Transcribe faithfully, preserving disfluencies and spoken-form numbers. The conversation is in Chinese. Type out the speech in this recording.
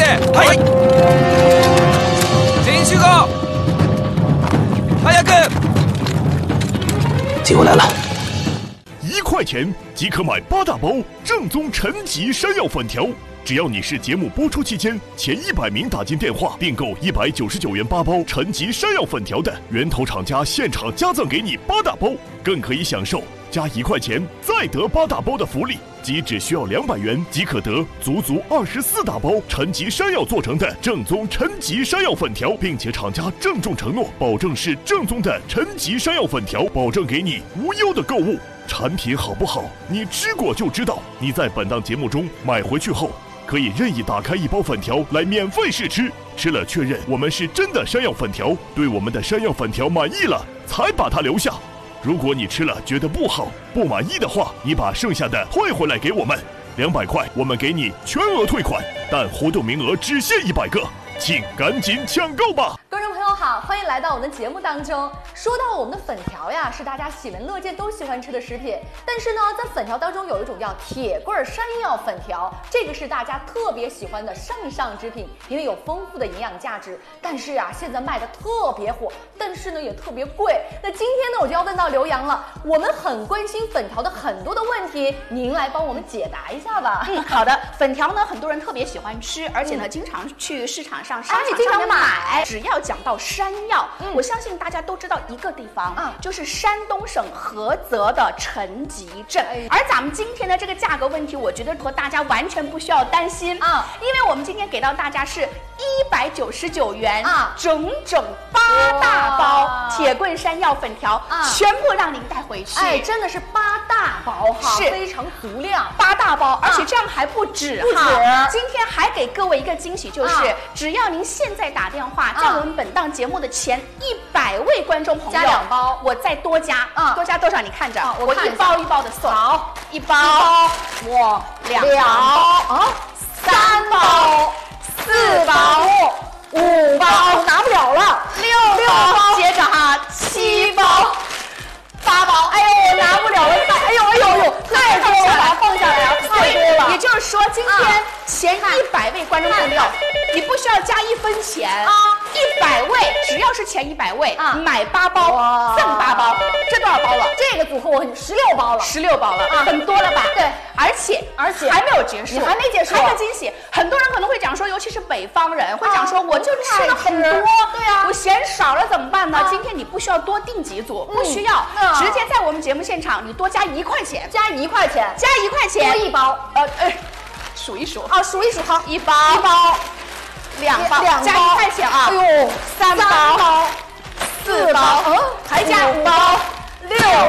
はい全員集合早く机会来了， 一块钱即可买八大包正宗陈吉山药粉条。只要你是节目播出期间前一百名打进电话订购一百九十九元八包陈吉山药粉条的，源头厂家现场加赠给你八大包，更可以享受加一块钱再得八大包的福利，即只需要两百元即可得足足二十四大包陈吉山药做成的正宗陈吉山药粉条，并且厂家郑重承诺，保证是正宗的陈吉山药粉条，保证给你无忧的购物。产品好不好，你吃过就知道。你在本档节目中买回去后，可以任意打开一包粉条来免费试吃，吃了确认我们是真的山药粉条，对我们的山药粉条满意了，才把它留下。如果你吃了觉得不好、不满意的话，你把剩下的退回来给我们，两百块我们给你全额退款，但活动名额只限一百个，请赶紧抢购吧！ 观众朋友好，欢迎来到我们的节目当中。说到我们的粉条呀，是大家喜闻乐见都喜欢吃的食品，但是呢，在粉条当中有一种叫铁棍山药粉条，这个是大家特别喜欢的上上之品，因为有丰富的营养价值。但是啊，现在卖的特别火，但是呢也特别贵。那今天呢，我就要问到刘洋了，我们很关心粉条的很多的问题，您来帮我们解答一下吧。 嗯，好的。粉条呢，很多人特别喜欢吃，而且呢，嗯、经常去市场上、商场经常买。只要讲到山药，嗯、我相信大家都知道一个地方啊，就是山东省菏泽的陈集镇。哎、而咱们今天的这个价格问题，我觉得和大家完全不需要担心啊，因为我们今天给到大家是一百九十九元啊，整整八大包铁棍山药粉条，啊、全部让您带回去。 哎，真的是八大包哈， 是非常足量， 八大包，而且这样还不止不止。 今天还给各位一个惊喜，就是、啊、只要您现在打电话，在我们本档节目的前一百位观众朋友加两包， 我再多加，啊、多加多少？你看着，啊、我, 我一包一包的送， 好， 一包，一包我两包啊， 三包，四包，五包， 我拿不了了， 六六包，接着哈，七包，八包， 哎呦，我拿不了了，哎呦哎呦哎呦，太多了，把它放下来，太多了。 也就是说，今天前一百位观众朋友，你不需要加一分钱啊，一百位只要是前一百位啊，买八包赠八包，这多少包了？ 这个组合我十六包了， 十六包了啊，很多了吧？ 对， 而且而且还没有结束， 你还没结束， 还有惊喜。很多人可能会讲说，尤其是北方人会讲说，我就吃了很多， 对啊， 我嫌少了怎么办呢？今天你不需要多订几组，不需要，直接在我们节目现场你多加一块钱， 加一块钱， 加一块钱， 多一包， 呃呃，数一数啊，数一数，好， 一包， 一包。 两包， 两包加一块钱啊！ 哎呦， 三包， 四包， 嗯，还加五包，